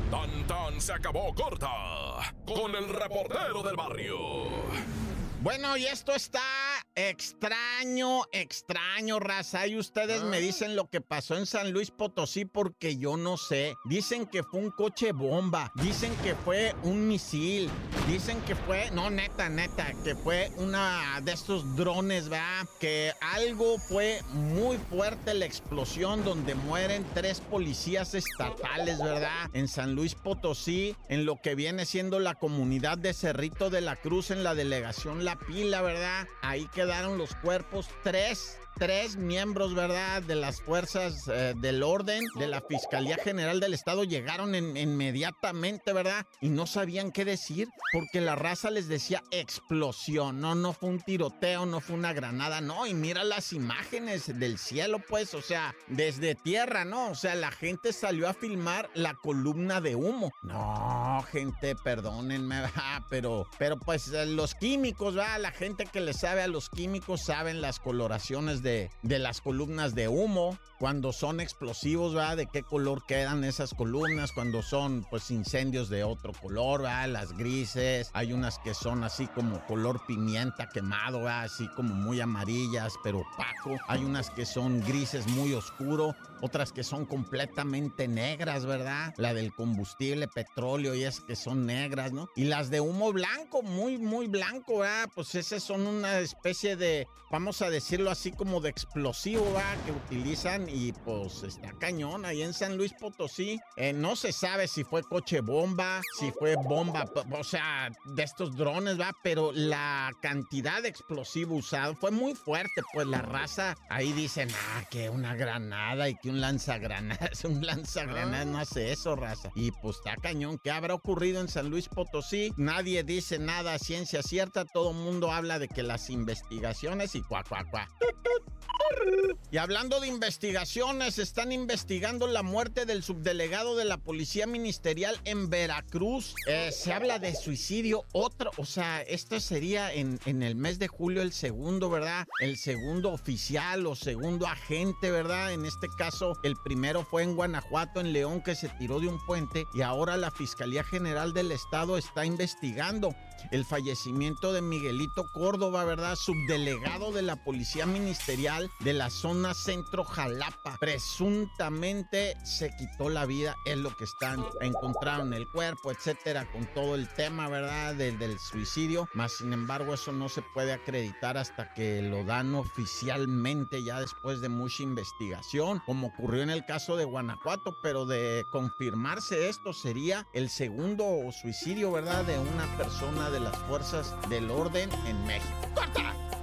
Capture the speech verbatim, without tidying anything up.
Tan tan se acabó corta con el reportero del barrio. Bueno, y esto está extraño, extraño, raza. Y ustedes me dicen lo que pasó en San Luis Potosí porque yo no sé. Dicen que fue un coche bomba, dicen que fue un misil, dicen que fue, no, neta, neta, que fue una de estos drones, ¿verdad? Que algo fue muy fuerte la explosión donde mueren tres policías estatales, ¿verdad? En San Luis Potosí, en lo que viene siendo la comunidad de Cerrito de la Cruz, en la delegación La Pila, ¿verdad? Ahí quedaron los cuerpos, tres, tres miembros, ¿verdad? De las fuerzas eh, del orden, de la Fiscalía General del Estado, llegaron en, inmediatamente, ¿verdad? Y no sabían qué decir, porque la raza les decía explosión, no, no fue un tiroteo, no fue una granada, no, y mira las imágenes del cielo, pues, o sea, desde tierra, ¿no? O sea, la gente salió a filmar la columna de humo. No, gente, perdónenme, ¿verdad? Pero, pero pues los químicos, ¿verdad? La gente que le sabe a los químicos saben las coloraciones de, de las columnas de humo, cuando son explosivos, ¿verdad? De qué color quedan esas columnas, cuando son, pues, incendios de otro color, ¿verdad? Las grises, hay unas que son así como color pimienta quemado, ¿verdad? Así como muy amarillas, pero opaco. Hay unas que son grises muy oscuro, otras que son completamente negras, ¿verdad? La del combustible, petróleo, y es que son negras, ¿no? Y las de humo blanco, muy, muy blanco, ¿verdad? Pues esas son una especie de, vamos a decirlo así, como de explosivo, ¿verdad? Que utilizan, y pues está cañón ahí en San Luis Potosí. Eh, no se sabe si fue coche bomba, si fue bomba, o sea, de estos drones, ¿verdad? Pero la cantidad de explosivo usado fue muy fuerte, pues la raza ahí dicen, ah, que una granada y que un lanzagranadas, un lanzagranadas no hace eso, raza. Y pues está cañón. ¿Qué habrá ocurrido en San Luis Potosí? Nadie dice nada a ciencia cierta, todo el mundo habla de que las investigaciones y cuá, cuá, cuá. Y hablando de investigaciones, están investigando la muerte del subdelegado de la Policía Ministerial en Veracruz. Eh, se habla de suicidio, otro, o sea, esto sería en, en el mes de julio el segundo, ¿verdad? El segundo oficial o segundo agente, ¿verdad? En este caso, el primero fue en Guanajuato, en León, que se tiró de un puente, y ahora la Fiscalía General del Estado está investigando el fallecimiento de Miguelito Córdoba, ¿verdad? Subdelegado de la Policía Ministerial de la zona centro Jalapa. Presuntamente se quitó la vida, es lo que están, encontraron el cuerpo, etcétera, con todo el tema, ¿verdad? Del, del suicidio, más sin embargo eso no se puede acreditar hasta que lo dan oficialmente, ya después de mucha investigación, como ocurrió en el caso de Guanajuato, pero de confirmarse esto sería el segundo suicidio, ¿verdad? De una persona de las fuerzas del orden en México. ¡Corta!